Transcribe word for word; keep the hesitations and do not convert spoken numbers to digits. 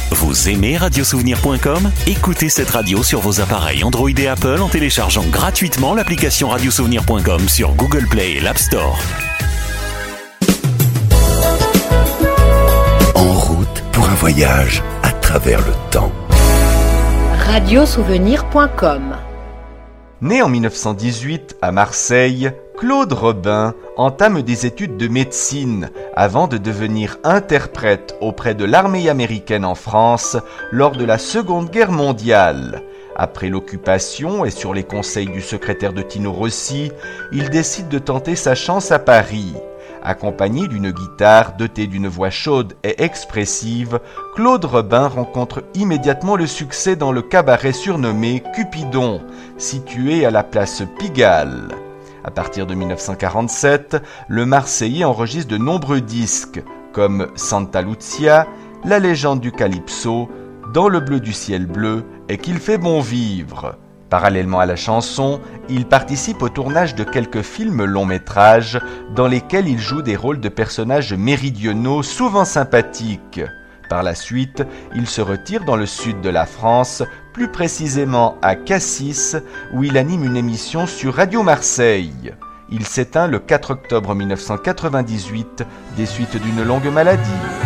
Vous aimez radiosouvenir point com ? Écoutez cette radio sur vos appareils Android et Apple en téléchargeant gratuitement l'application radiosouvenir point com sur Google Play et l'App Store. En route pour un voyage à travers le temps. radiosouvenir point com. Né en mille neuf cent dix-huit à Marseille, Claude Robin entame des études de médecine avant de devenir interprète auprès de l'armée américaine en France lors de la Seconde Guerre mondiale. Après l'occupation et sur les conseils du secrétaire de Tino Rossi, il décide de tenter sa chance à Paris. Accompagné d'une guitare dotée d'une voix chaude et expressive, Claude Robin rencontre immédiatement le succès dans le cabaret surnommé Cupidon, situé à la place Pigalle. À partir de mille neuf cent quarante-sept, le Marseillais enregistre de nombreux disques, comme Santa Lucia, La légende du Calypso, Dans le bleu du ciel bleu et Qu'il fait bon vivre. Parallèlement à la chanson, il participe au tournage de quelques films longs métrages dans lesquels il joue des rôles de personnages méridionaux souvent sympathiques. Par la suite, il se retire dans le sud de la France, plus précisément à Cassis, où il anime une émission sur Radio Marseille. Il s'éteint le quatre octobre mille neuf cent quatre-vingt-dix-huit des suites d'une longue maladie.